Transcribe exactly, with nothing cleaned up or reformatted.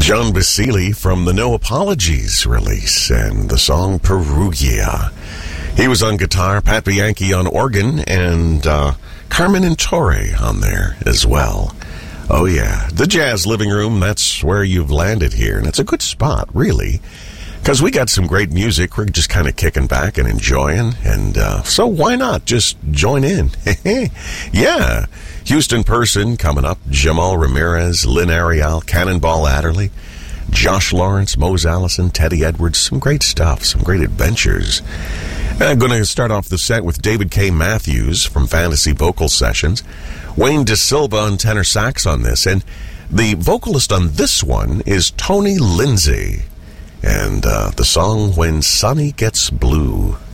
John Basile from the No Apologies release and the song Perugia. He was on guitar, Pat Bianchi on organ, and uh, Carmen Intore on there as well. Oh yeah, the Jazz Living Room, that's where you've landed here. And it's a good spot, really, because we got some great music. We're just kind of kicking back and enjoying. And uh, so why not just join in? Yeah. Houston Person coming up. Jamal Ramirez, Lynn Ariel, Cannonball Adderley, Josh Lawrence, Mose Allison, Teddy Edwards. Some great stuff, some great adventures. And I'm going to start off the set with David K. Matthews from Fantasy Vocal Sessions. Wayne DeSilva on tenor sax on this. And the vocalist on this one is Tony Lindsay. And uh, the song When Sunny Gets Blue.